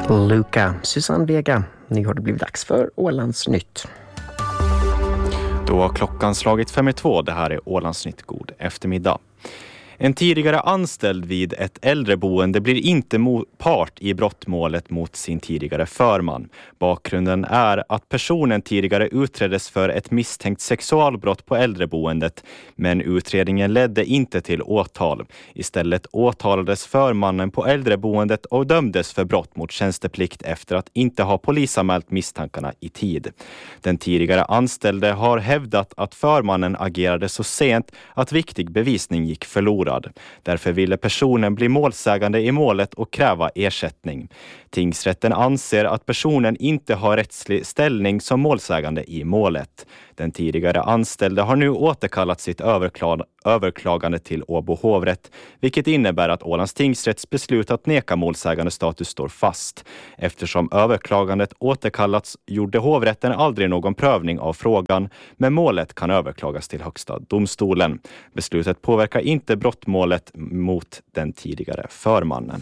Luca, Susanne Vega. Nu har det blivit dags för Ålandsnytt. Då har klockan slagit 5:02. Det här är Ålandsnytt. God eftermiddag. En tidigare anställd vid ett äldreboende blir inte part i brottmålet mot sin tidigare förman. Bakgrunden är att personen tidigare utreddes för ett misstänkt sexualbrott på äldreboendet, men utredningen ledde inte till åtal. Istället åtalades förmannen på äldreboendet och dömdes för brott mot tjänsteplikt efter att inte ha polisanmält misstankarna i tid. Den tidigare anställde har hävdat att förmannen agerade så sent att viktig bevisning gick förlorad. Därför ville personen bli målsägande i målet och kräva ersättning. Tingsrätten anser att personen inte har rättslig ställning som målsägande i målet. Den tidigare anställde har nu återkallat sitt överklagande till Åbo hovrätt, vilket innebär att Ålands tingsrätts beslut att neka målsägande status står fast. Eftersom överklagandet återkallats gjorde hovrätten aldrig någon prövning av frågan, men målet kan överklagas till högsta domstolen. Beslutet påverkar inte brottmålet mot den tidigare förmannen.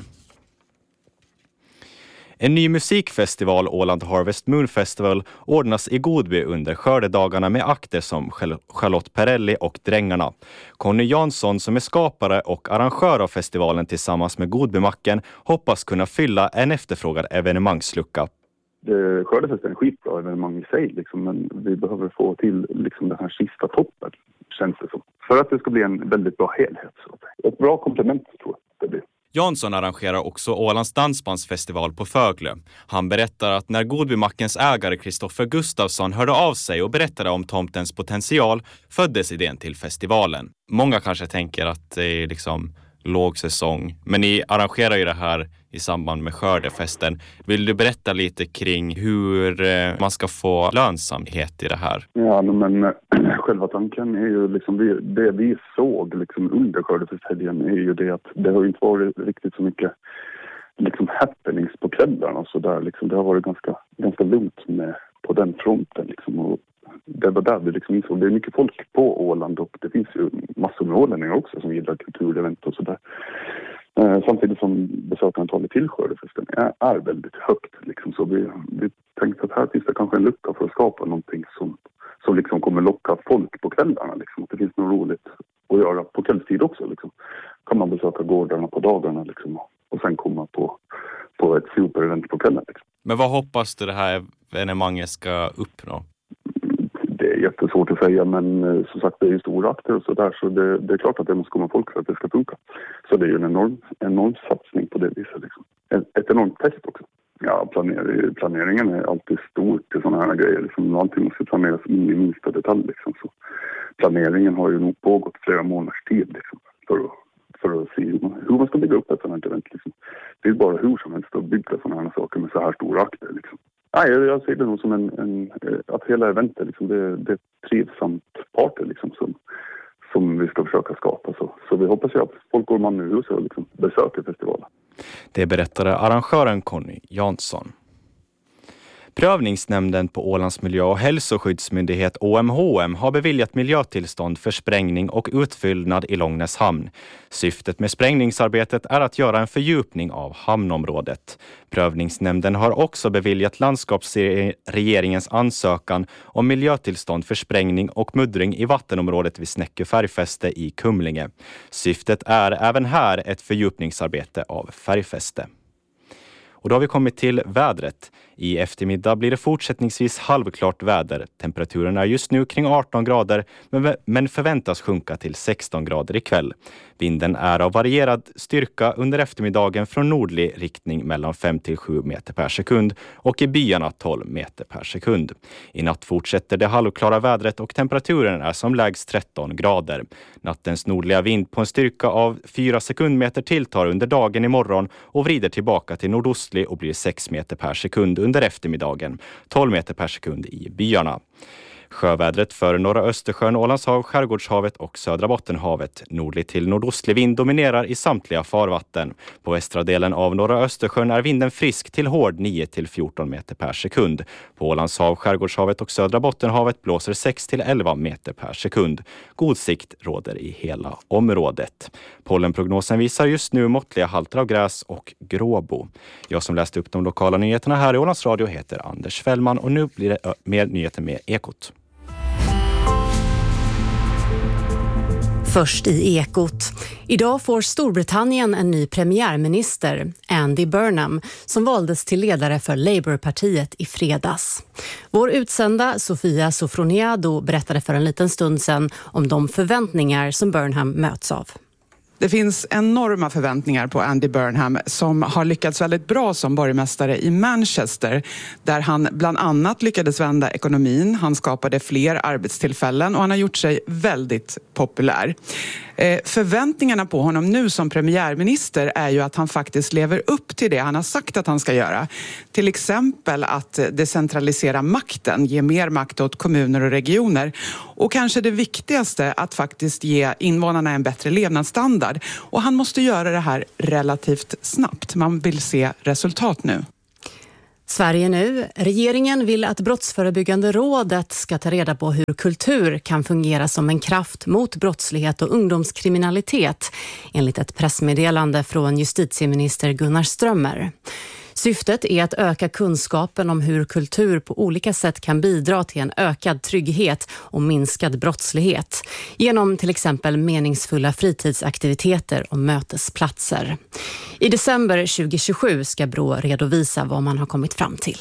En ny musikfestival, Åland Harvest Moon Festival, ordnas i Godby under skördedagarna med akter som Charlotte Perrelli och Drängarna. Conny Jansson, som är skapare och arrangör av festivalen tillsammans med Godbymacken, hoppas kunna fylla en efterfrågad evenemangslucka. Skördefesten är en skitbra evenemang i sig, liksom, men vi behöver få till liksom, den här sista toppen, känns det som. För att det ska bli en väldigt bra helhet. Så. Ett bra komplement tror jag det blir. Jansson arrangerar också Ålands dansbandsfestival på Föglö. Han berättar att när Godbymackens ägare Kristoffer Gustafsson hörde av sig och berättade om tomtens potential föddes idén till festivalen. Många kanske tänker att det är liksom låg säsong, men ni arrangerar ju det här i samband med skördefesten. Vill du berätta lite kring hur man ska få lönsamhet i det här? Ja, men själva tanken är ju liksom det vi såg liksom under skördefesthelgen är ju det att det har inte varit riktigt så mycket liksom happenings på kvällarna och så där liksom. Det har varit ganska lugnt med på den fronten liksom, och det var där vi liksom insåg det är mycket folk på Åland och det finns ju massor med ålänningar också som gillar kulturevent och sådär. Samtidigt som besökarantalet till skördefesten är väldigt högt liksom, så vi tänkte att här finns det kanske en lucka för att skapa någonting som liksom kommer locka folk på kvällarna liksom. Att det finns något roligt att göra på kvällstid också liksom. Kan man besöka gårdarna på dagarna liksom, och sen komma på ett superevent på kvällen liksom. Men vad hoppas du det här evenemanget ska uppnå? Det är jättesvårt att säga, men som sagt det är ju stora akter och sådär, så det är klart att det måste komma folk för att det ska funka. Så det är ju en enorm satsning på det viset liksom. Ett enormt test också. Ja, planeringen är alltid stor till sådana här grejer liksom. Allting måste planeras in i minsta detalj liksom. Så planeringen har ju nog pågått flera månaders tid liksom, för att se hur man ska bygga upp ett sådant event liksom. Det är bara hur som helst att bygga sådana här saker med så här stora akter liksom. Nej, jag ser det nog som att hela eventet liksom, det är ett trivsamt party liksom, som vi ska försöka skapa. Så vi hoppas ju att folk går man nu och liksom besöker festivalen. Det berättade arrangören Conny Jansson. Prövningsnämnden på Ålands miljö- och hälsoskyddsmyndighet OMHM har beviljat miljötillstånd för sprängning och utfyllnad i Långnäshamn. Syftet med sprängningsarbetet är att göra en fördjupning av hamnområdet. Prövningsnämnden har också beviljat landskapsregeringens ansökan om miljötillstånd för sprängning och muddring i vattenområdet vid Snäckö färgfäste i Kumlinge. Syftet är även här ett fördjupningsarbete av färgfäste. Och då har vi kommit till vädret. I eftermiddag blir det fortsättningsvis halvklart väder. Temperaturen är just nu kring 18 grader men förväntas sjunka till 16 grader ikväll. Vinden är av varierad styrka under eftermiddagen från nordlig riktning mellan 5 till 7 meter per sekund och i byarna 12 meter per sekund. I natt fortsätter det halvklara vädret och temperaturen är som lägst 13 grader. Nattens nordliga vind på en styrka av 4 sekundmeter tilltar under dagen imorgon och vrider tillbaka till nordostlig och blir 6 meter per sekund under eftermiddagen, 12 meter per sekund i byarna. Sjövädret för norra Östersjön, Ålandshav, Skärgårdshavet och södra Bottenhavet. Nordlig till nordostlig vind dominerar i samtliga farvatten. På västra delen av norra Östersjön är vinden frisk till hård 9-14 meter per sekund. På Ålandshav, Skärgårdshavet och södra Bottenhavet blåser 6-11 meter per sekund. God sikt råder i hela området. Pollenprognosen visar just nu måttliga halter av gräs och gråbo. Jag som läste upp de lokala nyheterna här i Ålands Radio heter Anders Fällman och nu blir det mer nyheter med Ekot. Först i Ekot. Idag får Storbritannien en ny premiärminister, Andy Burnham, som valdes till ledare för Labourpartiet i fredags. Vår utsända Sofia Sofroniado berättade för en liten stund sedan om de förväntningar som Burnham möts av. Det finns enorma förväntningar på Andy Burnham som har lyckats väldigt bra som borgmästare i Manchester där han bland annat lyckades vända ekonomin, han skapade fler arbetstillfällen och han har gjort sig väldigt populär. Förväntningarna på honom nu som premiärminister är ju att han faktiskt lever upp till det han har sagt att han ska göra. Till exempel att decentralisera makten, ge mer makt åt kommuner och regioner och kanske det viktigaste att faktiskt ge invånarna en bättre levnadsstandard. Och han måste göra det här relativt snabbt. Man vill se resultat nu. Sverige nu. Regeringen vill att Brottsförebyggande rådet ska ta reda på hur kultur kan fungera som en kraft mot brottslighet och ungdomskriminalitet, enligt ett pressmeddelande från justitieminister Gunnar Strömmer. Syftet är att öka kunskapen om hur kultur på olika sätt kan bidra till en ökad trygghet och minskad brottslighet genom till exempel meningsfulla fritidsaktiviteter och mötesplatser. I december 2027 ska Brå redovisa vad man har kommit fram till.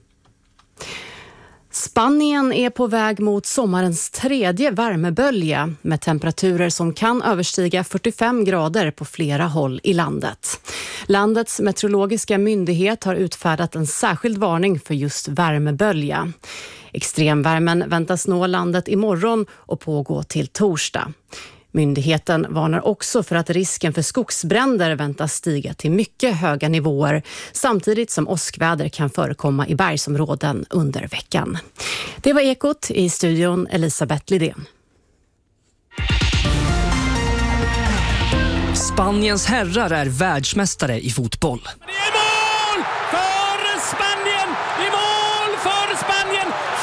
Spanien är på väg mot sommarens tredje värmebölja med temperaturer som kan överstiga 45 grader på flera håll i landet. Landets meteorologiska myndighet har utfärdat en särskild varning för just värmebölja. Extremvärmen väntas nå landet imorgon och pågå till torsdag. Myndigheten varnar också för att risken för skogsbränder väntas stiga till mycket höga nivåer samtidigt som åskväder kan förekomma i bergsområden under veckan. Det var Ekot, i studion Elisabeth Lidén. Spaniens herrar är världsmästare i fotboll. Det är mål för Spanien! Det är mål för Spanien!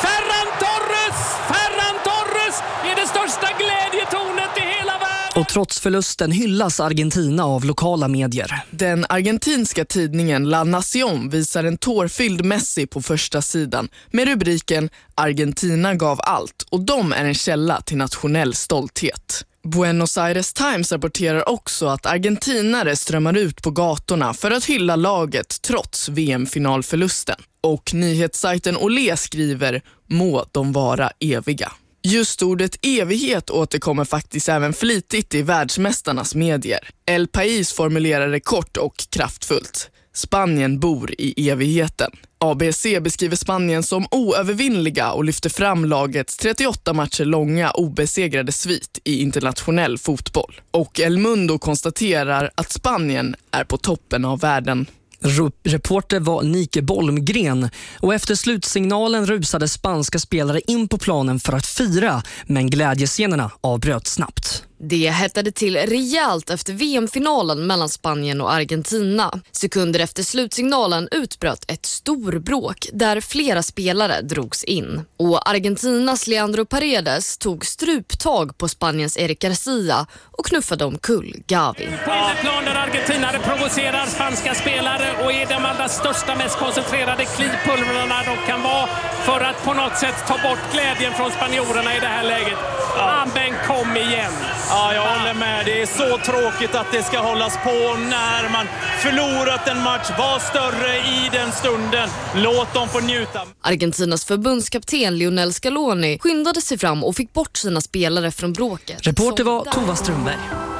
Ferran Torres är det största glädjetornet i hela världen! Och trots förlusten hyllas Argentina av lokala medier. Den argentinska tidningen La Nación visar en tårfylld Messi på första sidan med rubriken "Argentina gav allt" och de är en källa till nationell stolthet. Buenos Aires Times rapporterar också att argentinare strömmar ut på gatorna för att hylla laget trots VM-finalförlusten. Och nyhetssajten Olé skriver "Må de vara eviga". Just ordet evighet återkommer faktiskt även flitigt i världsmästarnas medier. El País formulerar det kort och kraftfullt. Spanien bor i evigheten. ABC beskriver Spanien som oövervinnliga och lyfter fram lagets 38 matcher långa obesegrade svit i internationell fotboll. Och El Mundo konstaterar att Spanien är på toppen av världen. Reporter var Nike Bolmgren och efter slutsignalen rusade spanska spelare in på planen för att fira, men glädjescenerna avbröt snabbt. Det hettade till rejält efter VM-finalen mellan Spanien och Argentina. Sekunder efter slutsignalen utbröt ett storbråk där flera spelare drogs in. Och Argentinas Leandro Paredes tog struptag på Spaniens Eric Garcia och knuffade omkull Gavi. På innerplan där Argentina provocerar spanska spelare och är de allra största, mest koncentrerade klipulverna de kan vara för att på något sätt ta bort glädjen från spanjorerna i det här läget. Amben, kom igen! Ja, jag håller med. Det är så tråkigt att det ska hållas på när man förlorat en match. Var större i den stunden. Låt dem få njuta. Argentinas förbundskapten Lionel Scaloni skyndade sig fram och fick bort sina spelare från bråket. Reporter var Tova Strömberg.